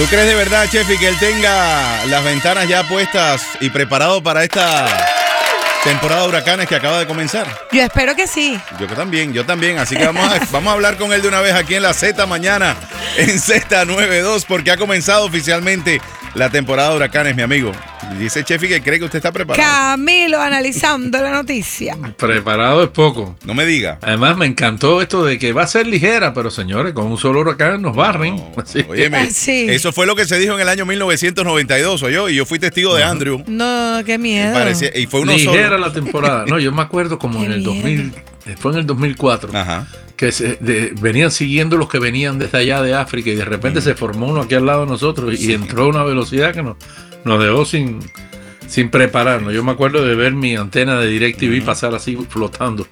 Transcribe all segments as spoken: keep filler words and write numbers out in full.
¿Tú crees de verdad, Chefi, que él tenga las ventanas ya puestas y preparado para esta temporada de huracanes que acaba de comenzar? Yo espero que sí. Yo que también, yo también. Así que vamos a, vamos a hablar con él de una vez aquí en la Z mañana, en Z noventa y dos, porque ha comenzado oficialmente la temporada de huracanes, mi amigo. Dice Chefi que cree que usted está preparado. Camilo, analizando la noticia. Preparado es poco. No me diga. Además, me encantó esto de que va a ser ligera, pero señores, con un solo huracán nos barren. No, Así. óyeme, Sí. eso fue lo que se dijo en el año mil novecientos noventa y dos, oyó, y yo fui testigo de Andrew. No, qué miedo. Parecía- y fue uno Ligera solo. la temporada. No, yo me acuerdo como Qué en el miedo. dos mil, fue en el dos mil cuatro, Ajá. que se, de- venían siguiendo los que venían desde allá de África y de repente se formó uno aquí al lado de nosotros y entró a una velocidad que nos, nos dejó sin, sin prepararnos. Yo me acuerdo de ver mi antena de DirecTV pasar así flotando.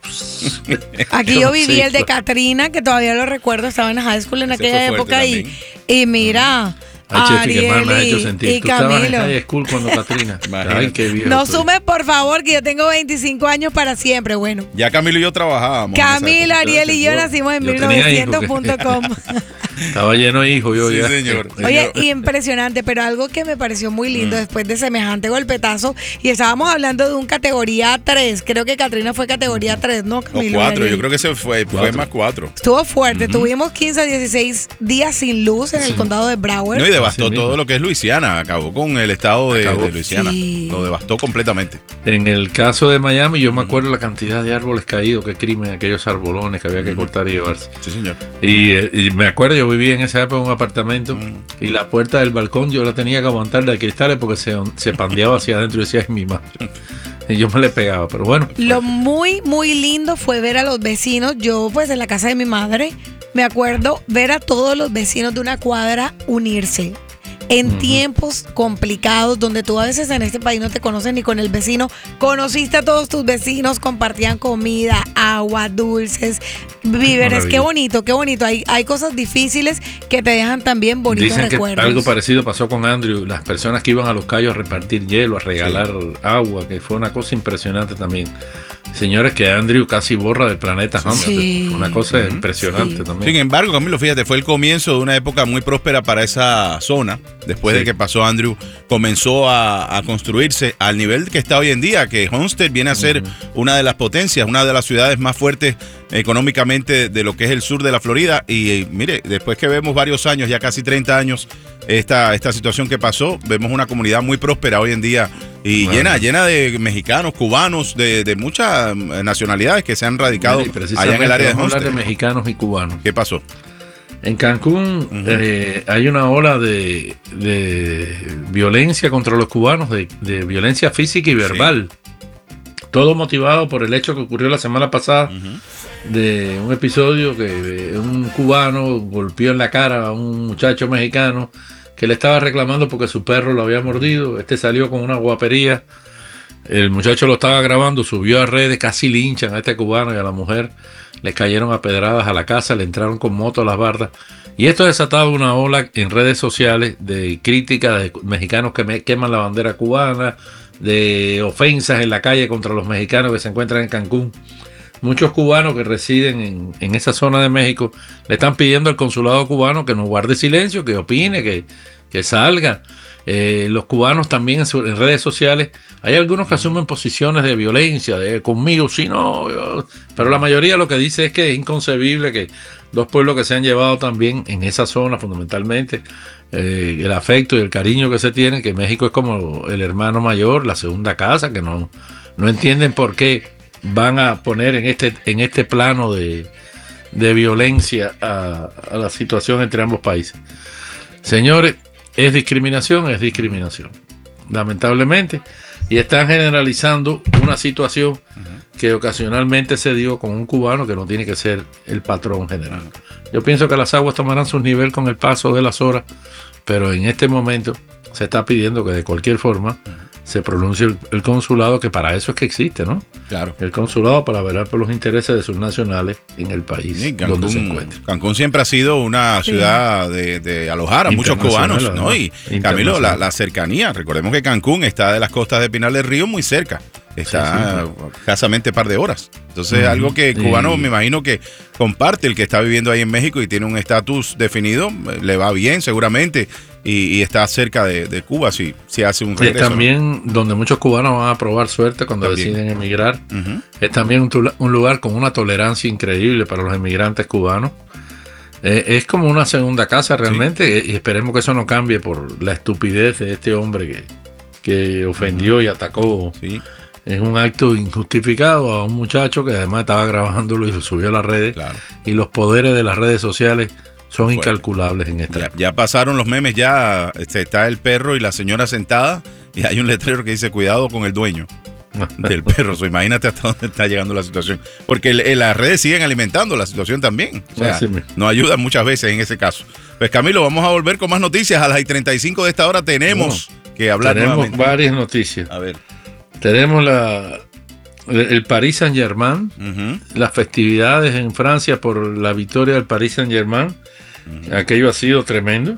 Aquí yo viví Sí, el de claro. Katrina, que todavía lo recuerdo, estaba en high school en Ese aquella fue fuerte época y, también. y mira, Ay, Chefi, que mal me has Ariel hecho y, sentir. y Tú estabas en Camilo. high school cuando Katrina. Imagínate. Ay, qué viejo. No estoy. sume, por favor, que yo tengo veinticinco años para siempre. Bueno, Ya Camilo y yo trabajábamos. en esa Camilo, época. Ariel y yo Yo- nacimos en yo mil tenía novecientos hijos punto com. Estaba lleno de hijos yo Sí, ya. señor. Oye, impresionante, pero algo que me pareció muy lindo después de semejante golpetazo, y estábamos hablando de un categoría tres, creo que Katrina fue categoría tres, ¿no, O Camilo? cuatro, Ariel? yo creo que se fue, fue Cuatro. más cuatro. Estuvo fuerte, tuvimos quince a dieciséis días sin luz en el condado de Broward. No, y devastó Así mismo. todo lo que es Luisiana, acabó con el estado de, Acabó. de Luisiana. Sí. Lo devastó completamente. En el caso de Miami, yo me acuerdo la cantidad de árboles caídos, qué crimen, aquellos arbolones que había que cortar y llevarse. Sí, señor. Y, eh, y me acuerdo, yo vivía en esa época en un apartamento y la puerta del balcón yo la tenía que aguantar de cristales porque se, se pandeaba hacia adentro y decía, es mi madre. Y yo me le pegaba, pero bueno. Lo muy, muy lindo fue ver a los vecinos. Yo, pues, en la casa de mi madre, me acuerdo ver a todos los vecinos de una cuadra unirse. En tiempos complicados, donde tú a veces en este país no te conoces ni con el vecino, conociste a todos tus vecinos, compartían comida, agua, dulces, víveres. Maravilloso. Qué bonito, qué bonito. Hay, hay cosas difíciles que te dejan también bonitos Dicen que recuerdos. algo parecido pasó con Andrew, las personas que iban a los callos a repartir hielo, a regalar agua, que fue una cosa impresionante también. Señores, que Andrew casi borra del planeta Hamlet. Sí. Una cosa impresionante Sí. también. Sin embargo, Camilo, fíjate, fue el comienzo de una época muy próspera para esa zona. Después Sí. de que pasó Andrew, comenzó a, a construirse al nivel que está hoy en día, que Homestead viene a ser una de las potencias, una de las ciudades más fuertes económicamente de lo que es el sur de la Florida. Y eh, mire, después que vemos varios años, ya casi treinta años, esta, esta situación que pasó, vemos una comunidad muy próspera hoy en día y Bueno. llena, llena de mexicanos, cubanos, de, de muchas eh, nacionalidades que se han radicado Y allá en el área de vamos a hablar de Homestead. mexicanos y cubanos. ¿Qué pasó? En Cancún eh, hay una ola de, de violencia contra los cubanos, de, de violencia física y verbal. Todo motivado por el hecho que ocurrió la semana pasada de un episodio que eh, un cubano golpeó en la cara a un muchacho mexicano que le estaba reclamando porque su perro lo había mordido. Este salió con una guapería. El muchacho lo estaba grabando, subió a redes, casi linchan a este cubano y a la mujer. Le cayeron a pedradas a la casa, le entraron con moto a las bardas. Y esto ha desatado una ola en redes sociales de críticas de mexicanos que me queman la bandera cubana, de ofensas en la calle contra los mexicanos que se encuentran en Cancún. Muchos cubanos que residen en, en esa zona de México le están pidiendo al consulado cubano que no guarde silencio, que opine, que, que salga. Eh, los cubanos también en, su- en redes sociales, hay algunos que asumen posiciones de violencia, de conmigo, si no, yo- pero la mayoría lo que dice es que es inconcebible que dos pueblos que se han llevado también en esa zona fundamentalmente, eh, el afecto y el cariño que se tienen, que México es como el hermano mayor, la segunda casa, que no, no entienden por qué van a poner en este, en este plano de, de violencia a, a la situación entre ambos países. Señores, es discriminación, es discriminación, lamentablemente, y están generalizando una situación que ocasionalmente se dio con un cubano que no tiene que ser el patrón general. Yo pienso que las aguas tomarán su nivel con el paso de las horas, pero en este momento se está pidiendo que de cualquier forma se pronuncie el, el consulado, que para eso es que existe, ¿no? Claro. El consulado para velar por los intereses de sus nacionales en el país Sí, donde se Cancún, encuentra. Cancún siempre ha sido una ciudad de, de alojar a muchos Internacional, cubanos, ¿no? Y además. Camilo, la, Internacional. la cercanía, recordemos que Cancún está de las costas de Pinar del Río muy cerca está sí, sí. escasamente par de horas. Entonces, Uh-huh. algo que el cubano Y... me imagino que comparte, el que está viviendo ahí en México y tiene un estatus definido, le va bien seguramente y, y está cerca de, de Cuba si, si hace un regreso. Es también, ¿no?, donde muchos cubanos van a probar suerte cuando también deciden emigrar. Uh-huh. Es también un, un lugar con una tolerancia increíble para los emigrantes cubanos. Eh, es como una segunda casa realmente, sí. Y esperemos que eso no cambie por la estupidez de este hombre que, que ofendió uh-huh. y atacó. Sí. Es un acto injustificado a un muchacho que además estaba grabándolo y lo subió a las redes. Claro. Y los poderes de las redes sociales son Fuerte. incalculables en esta. Ya, ya pasaron los memes, ya este, está el perro y la señora sentada y hay un letrero que dice cuidado con el dueño del perro. So, imagínate hasta dónde está llegando la situación. Porque el, el, las redes siguen alimentando la situación también. O sea, sí, no ayudan muchas veces en ese caso. Pues Camilo, vamos a volver con más noticias. A las treinta y cinco de esta hora tenemos bueno, que hablar Tenemos nuevamente. varias noticias. A ver. Tenemos la, el Paris Saint-Germain, uh-huh. las festividades en Francia por la victoria del Paris Saint-Germain. Uh-huh. Aquello ha sido tremendo.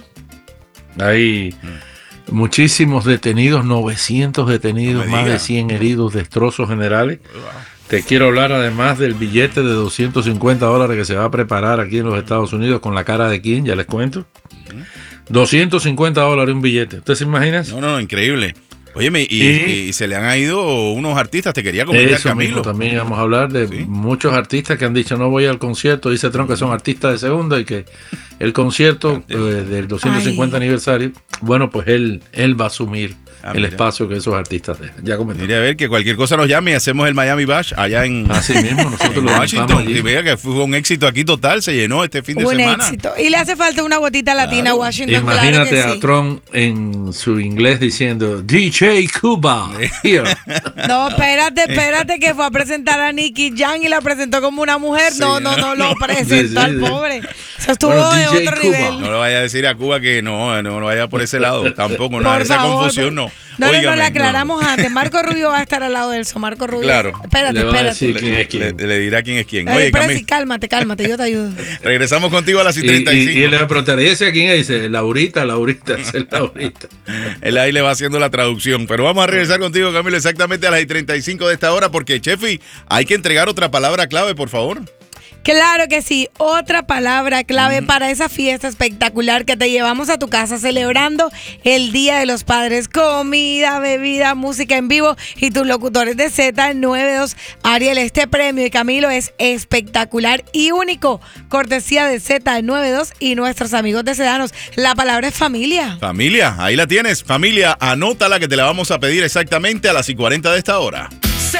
Hay uh-huh. muchísimos detenidos, novecientos detenidos, no más de cien heridos, destrozos generales. Wow. Te quiero hablar además del billete de doscientos cincuenta dólares que se va a preparar aquí en los Estados Unidos. ¿Con la cara de quién? Ya les cuento. Uh-huh. doscientos cincuenta dólares un billete. ¿Usted se imagina? No, no, increíble. Óyeme, y, y, y se le han ido unos artistas, te quería comentar, eso Camilo. Mismo, también vamos a hablar de ¿Sí? muchos artistas que han dicho no voy al concierto, dice Trump que son artistas de segunda y que el concierto eh, del doscientos cincuenta Ay. aniversario, bueno, pues él, él va a asumir ah, el mira. espacio que esos artistas dejan. Ya comenté. Mira, a ver, que cualquier cosa nos llame y hacemos el Miami Bash allá en, Así mismo, nosotros en lo Washington. Y vea que fue un éxito aquí total, se llenó este fin de un semana. Éxito. Y le hace falta una gotita latina claro. a Washington. Imagínate claro a sí. Trump en su inglés diciendo D J Cuba. No, espérate, espérate que fue a presentar a Nicky Jam y la presentó como una mujer. Sí, no, no, no, lo presentó sí, sí, al pobre. Eso estuvo bueno, de otro Cuba. nivel. No le vaya a decir a Cuba que no, no lo vaya por ese lado. Tampoco, no, esa favor, confusión no. No, Óigame, no, no, le aclaramos no. antes. Marco Rubio va a estar al lado de él. Marco Rubio. Claro. Espérate, le espérate. Le, quién es quién. Le, le dirá quién es quién. Oye, Oye Camilo. Sí, cálmate, cálmate, yo te ayudo. Regresamos contigo a las y treinta y cinco. Y, y, y él le va a preguntar, ¿y ese quién es? Dice, Laurita, Laurita, es Laurita. Él ahí le va haciendo la traducción. Pero vamos a regresar contigo, Camilo, exactamente a las treinta y cinco de esta hora, porque, Chefi, hay que entregar otra palabra clave, por favor. Claro que sí, otra palabra clave mm. para esa fiesta espectacular que te llevamos a tu casa celebrando el Día de los Padres. Comida, bebida, música en vivo y tus locutores de Z noventa y dos. Ariel, este premio y Camilo es espectacular y único. Cortesía de Z noventa y dos y nuestros amigos de Sedanos. La palabra es familia. Familia, ahí la tienes. Familia, anótala que te la vamos a pedir exactamente a las y cuarenta de esta hora.